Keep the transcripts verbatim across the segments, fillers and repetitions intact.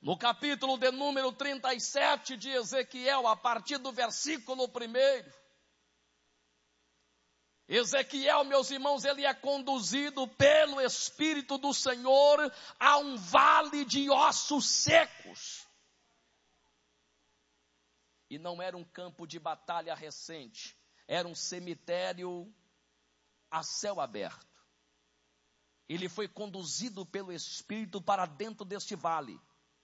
No capítulo de número trinta e sete de Ezequiel, a partir do versículo primeiro, Ezequiel, meus irmãos, ele é conduzido pelo Espírito do Senhor a um vale de ossos secos. E não era um campo de batalha recente, era um cemitério a céu aberto. Ele foi conduzido pelo Espírito para dentro deste vale.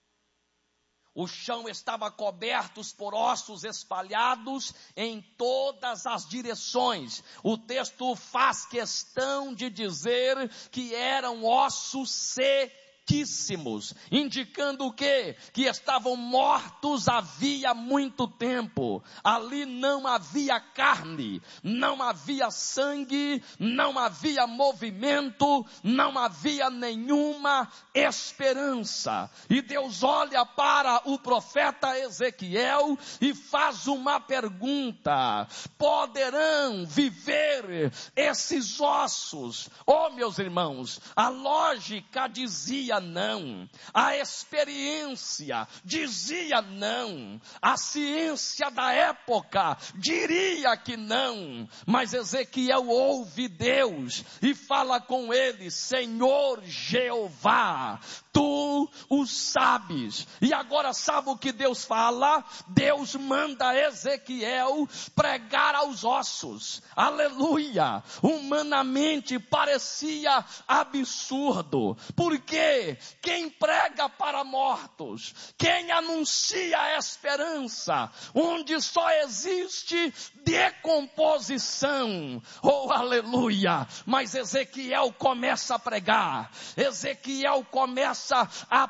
O chão estava coberto por ossos espalhados em todas as direções. O texto faz questão de dizer que eram ossos sequíssimos, indicando o quê? Que estavam mortos havia muito tempo. Ali não havia carne, não havia sangue, não havia movimento, não havia nenhuma esperança. E Deus olha para o profeta Ezequiel e faz uma pergunta: poderão viver esses ossos? Oh, meus irmãos, a lógica dizia não, a experiência dizia não, a ciência da época diria que não, mas Ezequiel ouve Deus e fala com ele: Senhor Jeová, tu o sabes. E agora sabe o que Deus fala? Deus manda Ezequiel pregar aos ossos. Aleluia! Humanamente parecia absurdo. Por quê? Quem prega para mortos, quem anuncia a esperança, onde só existe decomposição. Oh, aleluia! Mas Ezequiel começa a pregar. Ezequiel começa a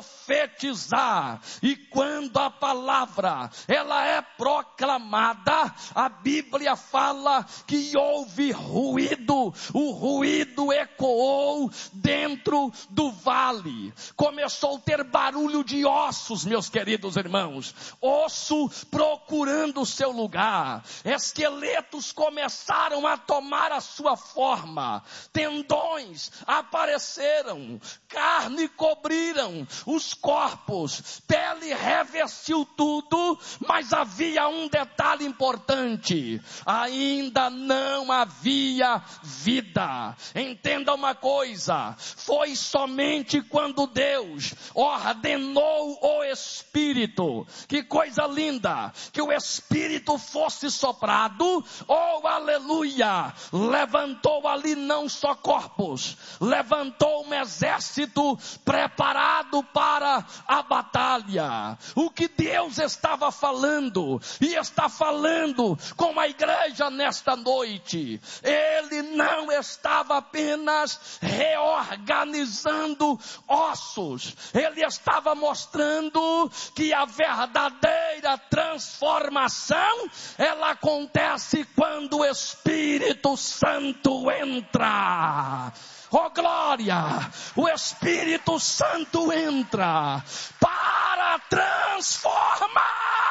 profetizar, e quando a palavra ela é proclamada, a Bíblia fala que houve ruído, o ruído ecoou dentro do vale, começou a ter barulho de ossos, meus queridos irmãos, osso procurando o seu lugar, esqueletos começaram a tomar a sua forma, tendões apareceram, carne cobriram os corpos, pele revestiu tudo, mas havia um detalhe importante: ainda não havia vida. Entenda uma coisa, foi somente quando Deus ordenou o Espírito, que coisa linda, que o Espírito fosse soprado, oh aleluia, levantou ali não só corpos, levantou um exército preparado para a batalha. O que Deus estava falando, e está falando com a igreja nesta noite, Ele não estava apenas reorganizando ossos, Ele estava mostrando que a verdadeira transformação, ela acontece quando o Espírito Santo entra. Oh glória, o Espírito Santo entra para transformar.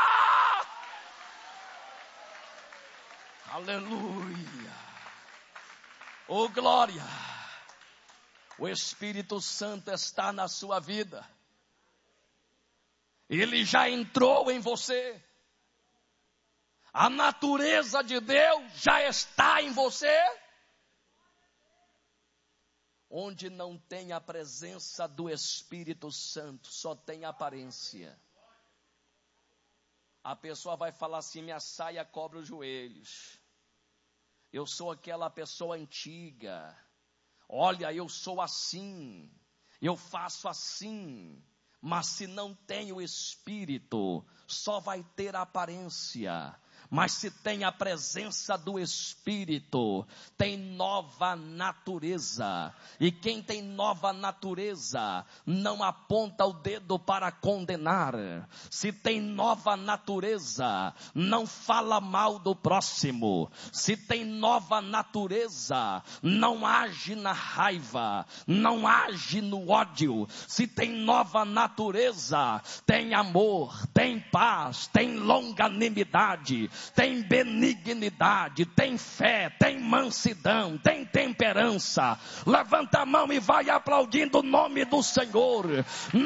Aleluia. Oh glória, o Espírito Santo está na sua vida. Ele já entrou em você. A natureza de Deus já está em você. Onde não tem a presença do Espírito Santo, só tem aparência. A pessoa vai falar assim: minha saia cobre os joelhos. Eu sou aquela pessoa antiga. Olha, eu sou assim. Eu faço assim. Mas se não tem o Espírito, só vai ter aparência. Mas se tem a presença do Espírito, tem nova natureza. E quem tem nova natureza, não aponta o dedo para condenar. Se tem nova natureza, não fala mal do próximo. Se tem nova natureza, não age na raiva, não age no ódio. Se tem nova natureza, tem amor, tem paz, tem longanimidade, tem benignidade, tem fé, tem mansidão, tem temperança. Levanta a mão e vai aplaudindo o nome do Senhor.